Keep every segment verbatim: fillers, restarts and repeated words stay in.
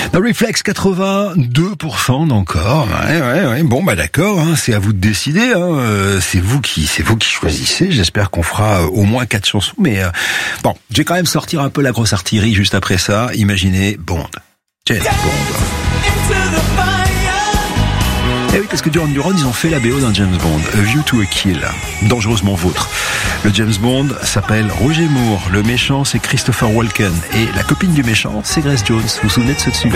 The Reflex, quatre-vingt-deux pour cent d'encore. Ouais, ouais, ouais. Bon, bah d'accord, hein, c'est à vous de décider. Hein. Euh, c'est vous qui, c'est vous qui choisissez. J'espère qu'on fera euh, au moins quatre chansons. Mais euh, bon, je vais quand même sortir un peu la grosse artillerie juste après ça. Imaginez Bond, James Bond. Eh oui, parce que Duran Duran, ils ont fait la B O d'un James Bond, A View to a Kill, dangereusement vôtre. Le James Bond s'appelle Roger Moore, le méchant c'est Christopher Walken, et la copine du méchant c'est Grace Jones. Vous vous souvenez de ce dessus-là ?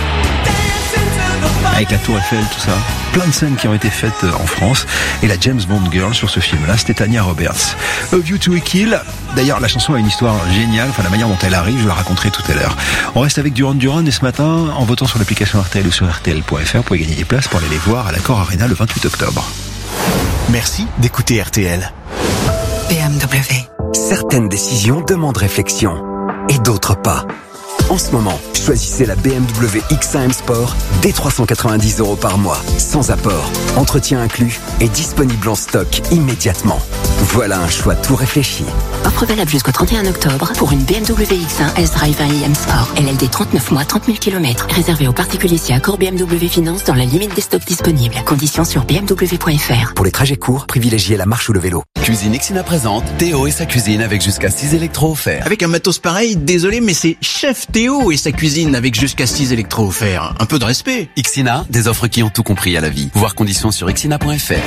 Avec la Tour Eiffel, tout ça. Plein de scènes qui ont été faites en France. Et la James Bond Girl sur ce film-là, c'était Tanya Roberts. A View to a Kill. D'ailleurs, la chanson a une histoire géniale. Enfin, la manière dont elle arrive, je la raconterai tout à l'heure. On reste avec Duran Duran et ce matin, en votant sur l'application R T L ou sur R T L point F R, vous pouvez gagner des places pour aller les voir à l'Accor Arena le vingt-huit octobre. Merci d'écouter R T L. B M W. Certaines décisions demandent réflexion et d'autres pas. En ce moment, choisissez la B M W X un M Sport dès trois cent quatre-vingt-dix euros par mois, sans apport, entretien inclus et disponible en stock immédiatement. Voilà un choix tout réfléchi. Offre valable jusqu'au trente et un octobre pour une B M W X un S-Drive un i M Sport. L L D trente-neuf mois, trente mille kilomètres. Réservé aux particuliers si accord B M W Finance dans la limite des stocks disponibles. Conditions sur b m w point f r. Pour les trajets courts, privilégiez la marche ou le vélo. Cuisine Ixina présente Théo et sa cuisine avec jusqu'à six électros offerts. Avec un matos pareil, désolé, mais c'est Chef Théo et sa cuisine avec jusqu'à six électros offerts. Un peu de respect. Ixina, des offres qui ont tout compris à la vie. Voir conditions sur ixina point f r.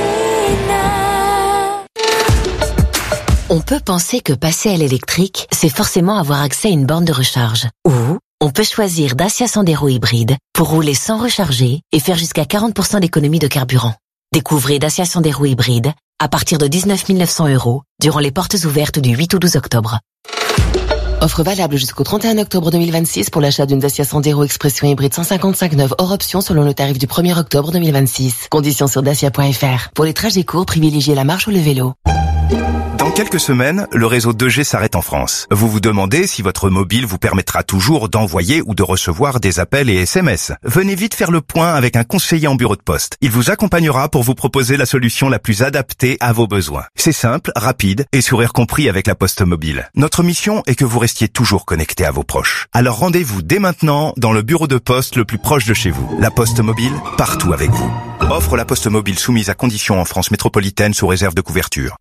On peut penser que passer à l'électrique, c'est forcément avoir accès à une borne de recharge. Ou on peut choisir Dacia Sandero hybride pour rouler sans recharger et faire jusqu'à quarante pour cent d'économie de carburant. Découvrez Dacia Sandero hybride à partir de dix-neuf mille neuf cents euros durant les portes ouvertes du huit au douze octobre. Offre valable jusqu'au trente et un octobre deux mille vingt-six pour l'achat d'une Dacia Sandero Expression hybride cent cinquante-cinq neuve hors option selon le tarif du premier octobre deux mille vingt-six. Conditions sur dacia point f r. Pour les trajets courts, privilégiez la marche ou le vélo. Dans quelques semaines, le réseau deux G s'arrête en France. Vous vous demandez si votre mobile vous permettra toujours d'envoyer ou de recevoir des appels et S M S. Venez vite faire le point avec un conseiller en bureau de poste. Il vous accompagnera pour vous proposer la solution la plus adaptée à vos besoins. C'est simple, rapide et sourire compris avec la Poste Mobile. Notre mission est que vous restiez toujours connecté à vos proches. Alors rendez-vous dès maintenant dans le bureau de poste le plus proche de chez vous. La Poste Mobile, partout avec vous. Offre la Poste Mobile soumise à conditions en France métropolitaine sous réserve de couverture.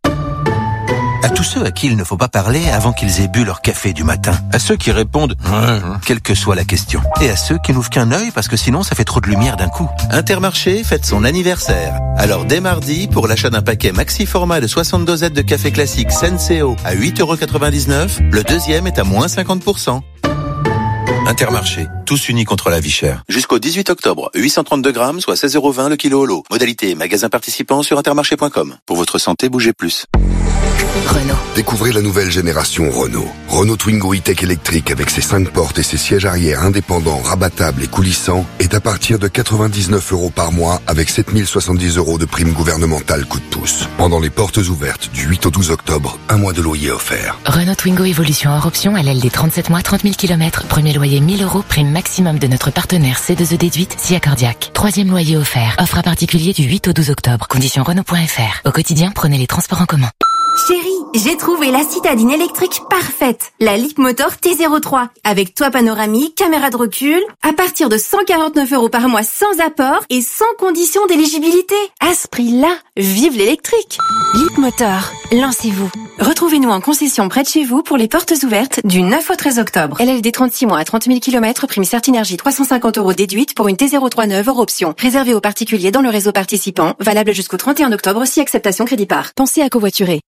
À tous ceux à qui il ne faut pas parler avant qu'ils aient bu leur café du matin. À ceux qui répondent ouais, quelle que soit la question. Et à ceux qui n'ouvrent qu'un œil parce que sinon ça fait trop de lumière d'un coup. Intermarché fête son anniversaire. Alors dès mardi, pour l'achat d'un paquet maxi format de soixante dosettes de café classique Senseo à huit euros quatre-vingt-dix-neuf, le deuxième est à moins cinquante pour cent. Intermarché, tous unis contre la vie chère. Jusqu'au dix-huit octobre, huit cent trente-deux grammes, soit seize euros vingt le kilo au lot. Modalité magasin participant sur intermarché point com. Pour votre santé, bougez plus. Renault. Découvrez la nouvelle génération Renault. Renault Twingo E-Tech électrique avec ses cinq portes et ses sièges arrière indépendants, rabattables et coulissants est à partir de quatre-vingt-dix-neuf euros par mois avec sept mille soixante-dix euros de prime gouvernementale coup de pouce. Pendant les portes ouvertes du huit au douze octobre, un mois de loyer offert. Renault Twingo Evolution hors option, L L D trente-sept mois, trente mille kilomètres. Premier loyer mille euros, prime maximum de notre partenaire C deux E déduite, S I A Cardiaque. Troisième loyer offert. Offre à particulier du huit au douze octobre. Conditions Renault point f r. Au quotidien, prenez les transports en commun. Chérie, j'ai trouvé la citadine électrique parfaite, la Leapmotor T zéro trois, avec toit panoramique, caméra de recul, à partir de cent quarante-neuf euros par mois sans apport et sans condition d'éligibilité. À ce prix-là, vive l'électrique. Leapmotor, lancez-vous. Retrouvez-nous en concession près de chez vous pour les portes ouvertes du neuf au treize octobre. L L D trente-six mois à trente mille kilomètres, prime Certinergie trois cent cinquante euros déduite pour une T zéro trois neuve hors option. Réservé aux particuliers dans le réseau participant, valable jusqu'au trente et un octobre si acceptation crédit par. Pensez à covoiturer.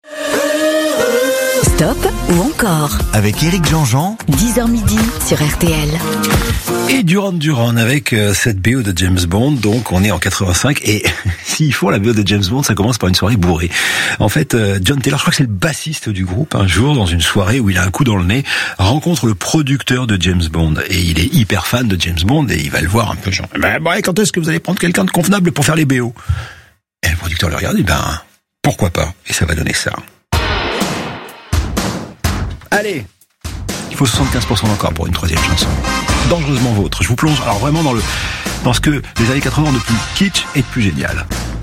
Stop ou encore Avec Éric Jean-Jean, dix heures midi sur R T L. Et Duran Duran avec euh, cette B O de James Bond, donc on est en quatre-vingt-cinq et s'ils font la B O de James Bond, ça commence par une soirée bourrée. En fait, euh, John Taylor, je crois que c'est le bassiste du groupe, un jour dans une soirée où il a un coup dans le nez, rencontre le producteur de James Bond et il est hyper fan de James Bond et il va le voir un peu genre, ben bon, quand est-ce que vous allez prendre quelqu'un de convenable pour faire les B O? Et le producteur le regarde et ben pourquoi pas, et ça va donner ça. Allez, il faut soixante-quinze pour cent encore pour une troisième chanson. Dangereusement vôtre. Je vous plonge alors vraiment dans le dans ce que les années quatre-vingts ont de plus kitsch et de plus génial.